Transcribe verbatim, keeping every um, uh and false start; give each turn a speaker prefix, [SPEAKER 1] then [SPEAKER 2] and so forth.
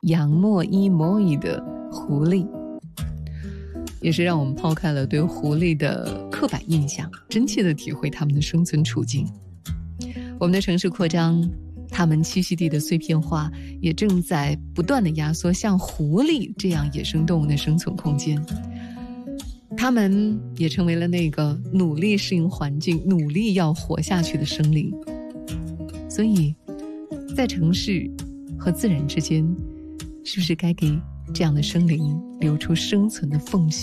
[SPEAKER 1] 杨莫伊莫伊的狐狸，也是让我们抛开了对狐狸的刻板印象，真切地体会它们的生存处境。我们的城市扩张，它们栖息地的碎片化，也正在不断地压缩像狐狸这样野生动物的生存空间。它们也成为了那个努力适应环境、努力要活下去的生灵。所以，在城市和自然之间，是不是该给这样的生灵留出生存的缝隙？